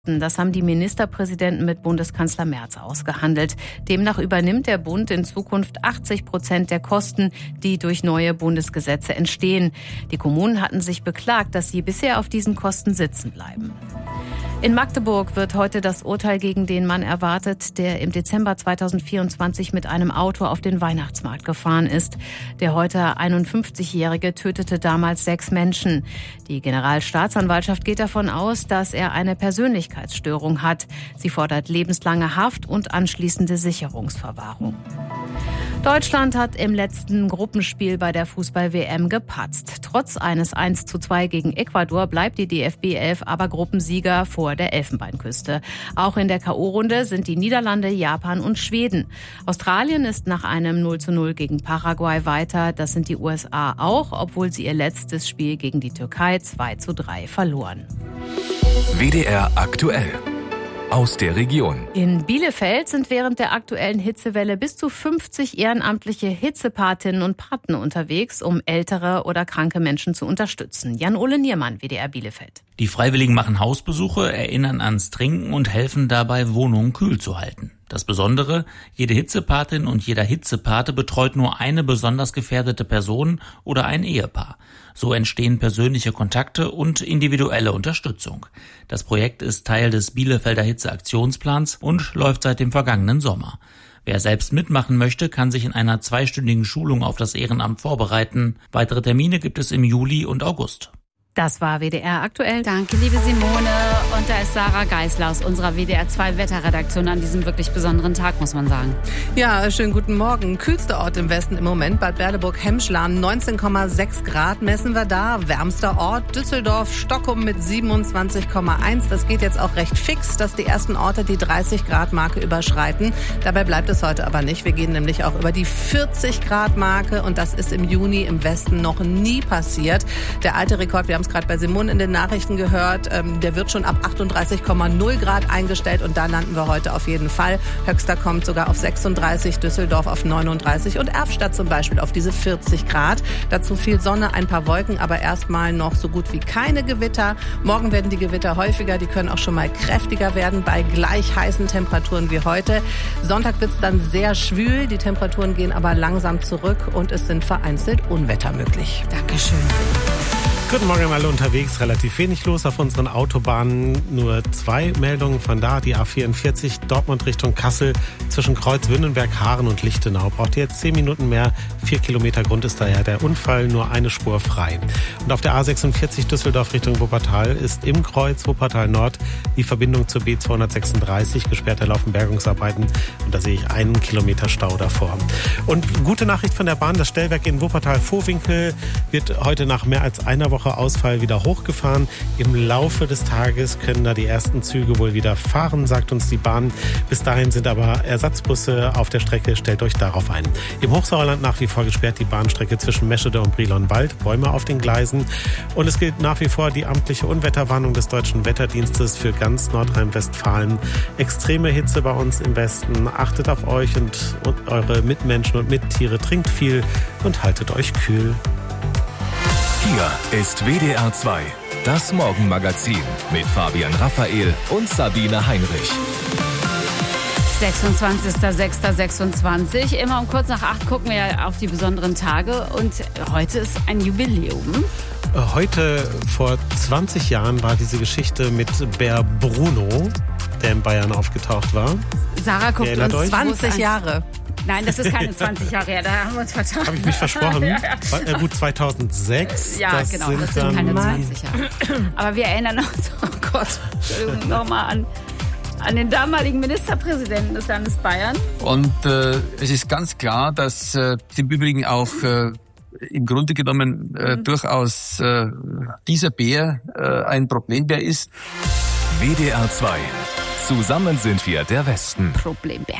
Das haben die Ministerpräsidenten mit Bundeskanzler Merz ausgehandelt. Demnach übernimmt der Bund in Zukunft 80% der Kosten, die durch neue Bundesgesetze entstehen. Die Kommunen hatten sich beklagt, dass sie bisher auf diesen Kosten sitzen bleiben. In Magdeburg wird heute das Urteil gegen den Mann erwartet, der im Dezember 2024 mit einem Auto auf den Weihnachtsmarkt gefahren ist. Der heute 51-Jährige tötete damals 6 Menschen. Die Generalstaatsanwaltschaft geht davon aus, dass er eine Persönlichkeitsstörung hat. Sie fordert lebenslange Haft und anschließende Sicherungsverwahrung. Deutschland hat im letzten Gruppenspiel bei der Fußball-WM gepatzt. Trotz eines 1:2 gegen Ecuador bleibt die DFB 11 aber Gruppensieger vor der Elfenbeinküste. Auch in der K.O.-Runde sind die Niederlande, Japan und Schweden. Australien ist nach einem 0:0 gegen Paraguay weiter. Das sind die USA auch, obwohl sie ihr letztes Spiel gegen die Türkei 2:3 verloren. WDR aktuell. Aus der Region. In Bielefeld sind während der aktuellen Hitzewelle bis zu 50 ehrenamtliche Hitzepatinnen und Paten unterwegs, um ältere oder kranke Menschen zu unterstützen. Jan-Ole Niermann, WDR Bielefeld. Die Freiwilligen machen Hausbesuche, erinnern ans Trinken und helfen dabei, Wohnungen kühl zu halten. Das Besondere, jede Hitzepatin und jeder Hitzepate betreut nur eine besonders gefährdete Person oder ein Ehepaar. So entstehen persönliche Kontakte und individuelle Unterstützung. Das Projekt ist Teil des Bielefelder Hitzeaktionsplans und läuft seit dem vergangenen Sommer. Wer selbst mitmachen möchte, kann sich in einer 2-stündigen Schulung auf das Ehrenamt vorbereiten. Weitere Termine gibt es im Juli und August. Das war WDR aktuell. Danke, liebe Simone. Und da ist Sarah Geisler aus unserer WDR 2 Wetterredaktion an diesem wirklich besonderen Tag, muss man sagen. Ja, schönen guten Morgen. Kühlster Ort im Westen im Moment, Bad Berleburg-Hemschlan, 19,6 Grad messen wir da. Wärmster Ort Düsseldorf-Stockholm mit 27,1. Das geht jetzt auch recht fix, dass die ersten Orte die 30-Grad-Marke überschreiten. Dabei bleibt es heute aber nicht. Wir gehen nämlich auch über die 40-Grad-Marke und das ist im Juni im Westen noch nie passiert. Der alte Rekord, wir haben es gerade bei Simone in den Nachrichten gehört, der wird schon ab 38,0 Grad eingestellt und da landen wir heute auf jeden Fall. Höchster kommt sogar auf 36, Düsseldorf auf 39 und Erfstadt zum Beispiel auf diese 40 Grad. Dazu viel Sonne, ein paar Wolken, aber erstmal noch so gut wie keine Gewitter. Morgen werden die Gewitter häufiger, die können auch schon mal kräftiger werden bei gleich heißen Temperaturen wie heute. Sonntag wird es dann sehr schwül, die Temperaturen gehen aber langsam zurück und es sind vereinzelt Unwetter möglich. Dankeschön. Guten Morgen an alle unterwegs. Relativ wenig los auf unseren Autobahnen. Nur 2 Meldungen von da. Die A44 Dortmund Richtung Kassel zwischen Kreuz-Wünnenberg, Haaren und Lichtenau. Braucht ihr jetzt 10 Minuten mehr. 4 Kilometer Grund ist daher der Unfall. Nur eine Spur frei. Und auf der A46 Düsseldorf Richtung Wuppertal ist im Kreuz Wuppertal Nord die Verbindung zur B236 gesperrt. Da laufen Bergungsarbeiten. Und da sehe ich 1 Kilometer Stau davor. Und gute Nachricht von der Bahn. Das Stellwerk in Wuppertal-Vohwinkel wird heute nach mehr als einer Woche Ausfall wieder hochgefahren. Im Laufe des Tages können da die ersten Züge wohl wieder fahren, sagt uns die Bahn. Bis dahin sind aber Ersatzbusse auf der Strecke. Stellt euch darauf ein. Im Hochsauerland nach wie vor gesperrt die Bahnstrecke zwischen Meschede und Brilonwald. Bäume auf den Gleisen. Und es gilt nach wie vor die amtliche Unwetterwarnung des Deutschen Wetterdienstes für ganz Nordrhein-Westfalen. Extreme Hitze bei uns im Westen. Achtet auf euch und eure Mitmenschen und Mittiere. Trinkt viel und haltet euch kühl. Hier ist WDR 2, das Morgenmagazin mit Fabian Raphael und Sabine Heinrich. 26.06.26. Immer um kurz nach 8 gucken wir auf die besonderen Tage und heute ist ein Jubiläum. Heute vor 20 Jahren war diese Geschichte mit Bär Bruno, der in Bayern aufgetaucht war. Sarah guckt uns 20 Jahre. Nein, das ist keine 20 Jahre her, da haben wir uns vertan. Habe ich mich versprochen? Ja. Gut, 2006. Ja, das genau, das sind keine 20 Jahre. Aber wir erinnern uns, oh Gott, Entschuldigung, nochmal an den damaligen Ministerpräsidenten des Landes Bayern. Und es ist ganz klar, dass im Übrigen auch im Grunde genommen durchaus dieser Bär ein Problembär ist. WDR 2. Zusammen sind wir der Westen. Problembär.